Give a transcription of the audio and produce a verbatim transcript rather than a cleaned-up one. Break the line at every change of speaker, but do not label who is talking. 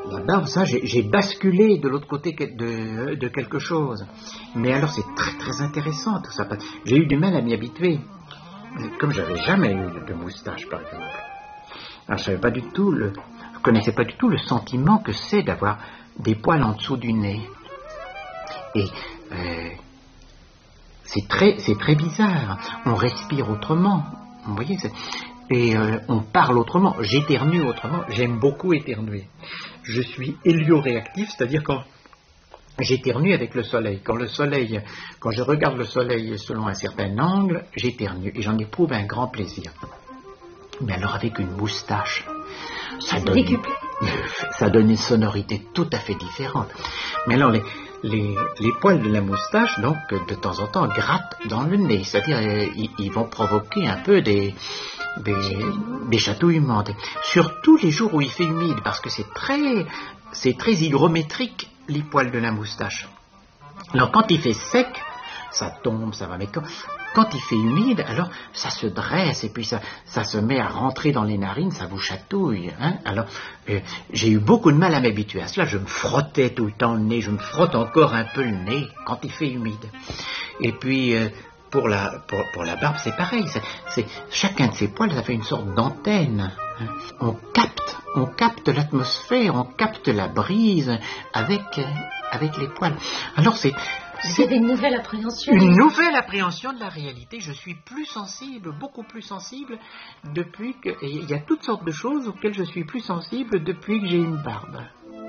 la barbe, ça, j'ai, j'ai basculé de l'autre côté de, de quelque chose. Mais alors, c'est très très intéressant tout ça. J'ai eu du mal à m'y habituer. Comme j'avais jamais eu de moustache, par exemple. Alors, je savais pas du tout le, je connaissais pas du tout le sentiment que c'est d'avoir des poils en dessous du nez. Et euh, c'est très, c'est très bizarre. On respire autrement. Vous voyez, c'est, et euh, on parle autrement. J'éternue autrement. J'aime beaucoup éternuer. Je suis hélioréactif, c'est-à-dire quand j'éternue avec le soleil. Quand le soleil, quand je regarde le soleil selon un certain angle, j'éternue et j'en éprouve un grand plaisir. Mais alors avec une moustache, ça donne, ça donne une sonorité tout à fait différente. Mais alors les, les, les poils de la moustache, donc de temps en temps, grattent dans le nez, c'est-à-dire euh, ils, ils vont provoquer un peu des, des, des chatouillements, des, surtout les jours où il fait humide, parce que c'est très, c'est très hygrométrique les poils de la moustache. Alors quand il fait sec, ça tombe, ça va, mais quand, quand il fait humide, alors ça se dresse et puis ça, ça se met à rentrer dans les narines, ça vous chatouille. Hein. Alors euh, j'ai eu beaucoup de mal à m'habituer à cela, je me frottais tout le temps le nez, je me frotte encore un peu le nez quand il fait humide. Et puis euh, pour, la, pour, pour la barbe, c'est pareil, c'est, c'est, chacun de ces poils, ça fait une sorte d'antenne. Hein. On capte, on capte l'atmosphère, on capte la brise avec, euh, avec les poils. Alors c'est...
C'est une nouvelle appréhension.
Une nouvelle appréhension de la réalité. Je suis plus sensible, beaucoup plus sensible depuis que... Il y a toutes sortes de choses auxquelles je suis plus sensible depuis que j'ai une barbe.